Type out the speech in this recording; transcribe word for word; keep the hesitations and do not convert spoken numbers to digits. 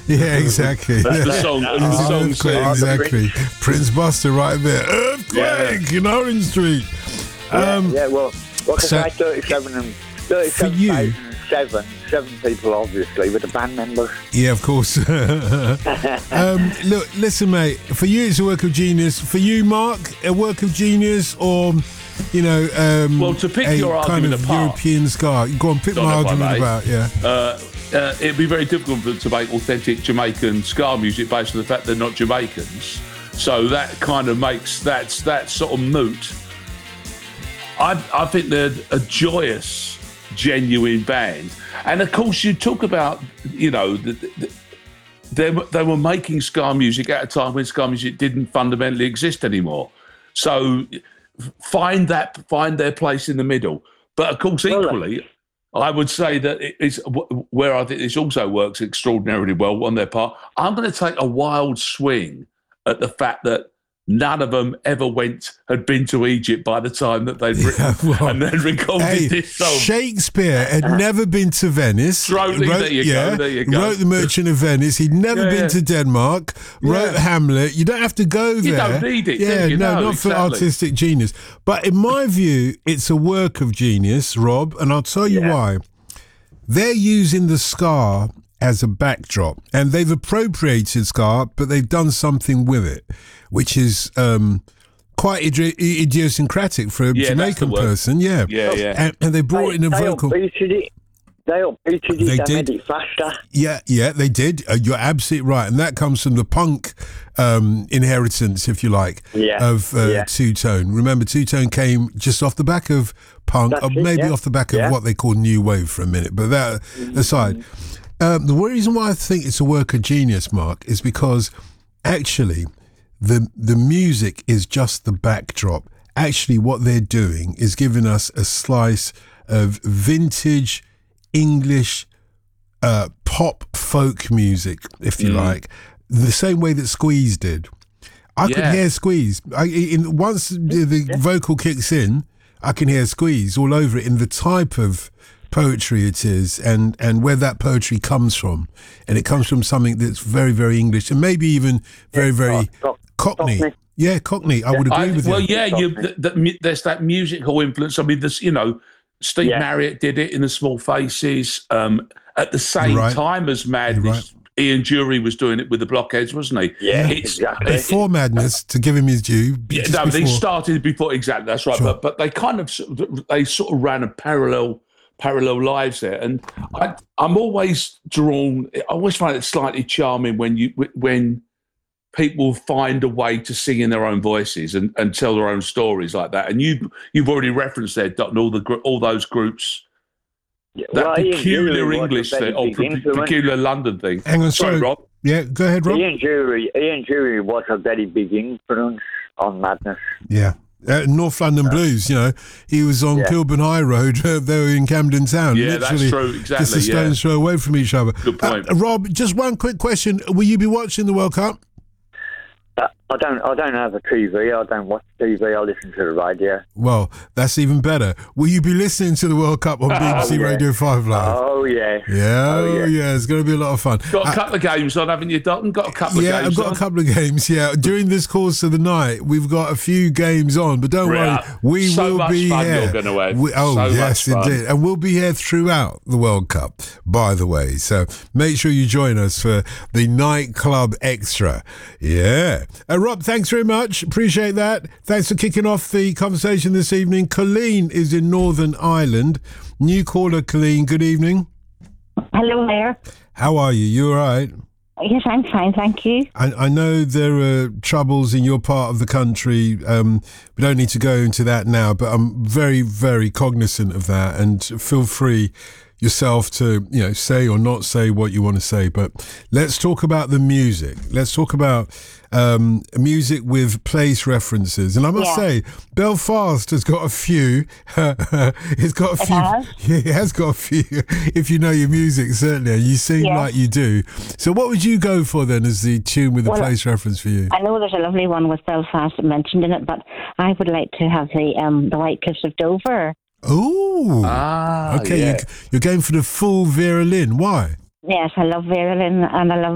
Yeah, exactly. That's the song. That's the song says. Exactly. Prince Buster right there. Earthquake Yeah. in Orange Street. Um, yeah, yeah, well, like so- I say, thirty-seven and thirty-seven you- thousand and seven, seven people obviously with the band members. Yeah, of course. um, look, listen, mate. For you, it's a work of genius. For you, Mark, a work of genius, or you know, um, Well, to pick a your kind argument of apart- European scar. Go on, pick Don't my know if I argument may. about. Yeah. Uh, uh, it'd be very difficult for- to make authentic Jamaican ska music based on the fact they're not Jamaicans. So that kind of makes that's that sort of moot. I I think they're a joyous, genuine band, and of course you talk about you know the, the, they were- they were making ska music at a time when ska music didn't fundamentally exist anymore. So find that find their place in the middle. But of course, equally, I would say that it is where I think this also works extraordinarily well on their part. I'm going to take a wild swing at the fact that none of them ever went had been to Egypt by the time that they'd written Yeah, well, and then recorded Hey, this song. Shakespeare had never been to Venice. Totally, there you go, yeah, there you go. Wrote The Merchant of Venice. He'd never Yeah, been yeah. to Denmark. Wrote Yeah. Hamlet. You don't have to go there. You don't need it, do Yeah, you? no, No, not for exactly. artistic genius. But in my view, it's a work of genius, Rob, and I'll tell you Yeah. why. They're using the ska as a backdrop, and they've appropriated ska, but they've done something with it, which is um, quite idi- idiosyncratic for a Yeah, that's Jamaican the word. person. Yeah, Yeah, yeah. And, and they brought in a they vocal. upbeated it. They upbeated it They and did. made it faster. Yeah, yeah, they did. Uh, you're absolutely right, and that comes from the punk um, inheritance, if you like, Yeah, of uh, yeah. Two Tone. Remember, Two Tone came just off the back of punk, That's or it, maybe yeah. off the back of Yeah. what they call new wave for a minute. But that aside, um, the reason why I think it's a work of genius, Mark, is because actually the the music is just the backdrop. Actually, what they're doing is giving us a slice of vintage English uh, pop folk music, if you like, the same way that Squeeze did. I could Yeah. hear Squeeze. I, in, once the, the vocal kicks in, I can hear Squeeze all over it in the type of poetry it is and, and where that poetry comes from. And it comes from something that's very, very English and maybe even very, very Co- Cockney. Cockney. Yeah, Cockney. I would agree I, with well, you. yeah, you, th th mu- there's that musical influence. I mean, this, you know, Steve Yeah. Marriott did it in the Small Faces. Um, at the same Right. time as Madness, Ian Jury was doing it with the Blockheads, wasn't he? Yeah, It's- exactly. Before Madness, to give him his due. Yeah, just no, they before. started before exactly. That's right, Sure. but but they kind of sort of- they sort of ran a parallel parallel lives there, and I, I'm always drawn. I always find it slightly charming when you when people find a way to sing in their own voices and, and tell their own stories like that. And you you've already referenced there, Dutton, all the gr- all those groups. Yeah, That well, Ian peculiar Jury was a English very thing, or big pe- influence. peculiar London thing. Hang on, Sorry, sorry. Rob. Yeah, go ahead, Rob. Ian Jury, Ian Jury was a very big influence on Madness. Yeah. Uh, North London Blues, you know, he was on Yeah. Kilburn High Road. Uh, they were in Camden Town. Yeah, that's literally true, exactly, Just a yeah. stone's throw away from each other. Good point. Uh, Rob, just one quick question: will you be watching the World Cup? Uh, I don't, I don't have a T V. I don't watch T V. I listen to the radio. Well, that's even better. Will you be listening to the World Cup on B B C yeah. Radio Five Live? Oh yeah. Yeah, Oh, oh, yeah. yeah, it's going to be a lot of fun. Got a Uh, couple of games on, haven't you, Dutton? Got a couple of yeah, games I've got on. a couple of games. Yeah, during this course of the night, we've got a few games on, but don't Yeah. worry, we So will much be fun here. you're gonna have. We- oh So yes, much fun. indeed, and we'll be here throughout the World Cup. By the way, so make sure you join us for the nightclub extra. Yeah, uh, Rob, thanks very much. Appreciate that. Thanks for kicking off the conversation this evening. Colleen is in Northern Ireland. New caller, Colleen. Good evening. Hello there. How are you? You all right? Yes, I'm fine, thank you. I, I know there are troubles in your part of the country. Um, we don't need to go into that now, but I'm very, very cognizant of that. And feel free yourself to, you know, say or not say what you want to say. But let's talk about the music. Let's talk about um, music with place references. And I must Yeah. say, Belfast has got a few. It's got a It few. has? Yeah, it has got a few. If you know your music, certainly. You seem Yeah. like you do. So what would you go for then as the tune with the Well, place reference for you? I know there's a lovely one with Belfast mentioned in it, but I would like to have the um the White Cliffs of Dover. Oh, Ah, okay. yeah. You're, you're going for the full Vera Lynn. Why? Yes, I love Vera Lynn and I love